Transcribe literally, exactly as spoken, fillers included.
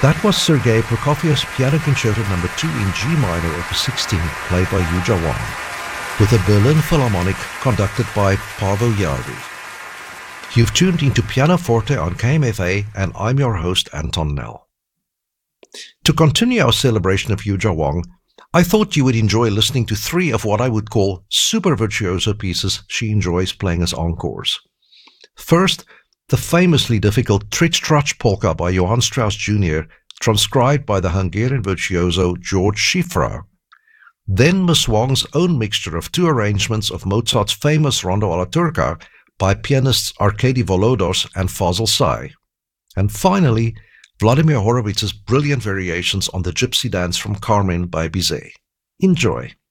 That was Sergei Prokofiev's Piano Concerto number two in G minor, opus sixteen, played by Yuja Wang, with the Berlin Philharmonic conducted by Paavo Järvi. You've tuned into Piano Forte on K M F A, and I'm your host, Anton Nell. To continue our celebration of Yuja Wang, I thought you would enjoy listening to three of what I would call super virtuoso pieces she enjoys playing as encores. First, the famously difficult Tritsch-Trotsch polka by Johann Strauss Junior, transcribed by the Hungarian virtuoso George Schifra. Then Miss Wang's own mixture of two arrangements of Mozart's famous Rondo alla Turca by pianists Arkady Volodos and Fazil Say. And finally, Vladimir Horowitz's brilliant variations on the Gypsy Dance from Carmen by Bizet. Enjoy!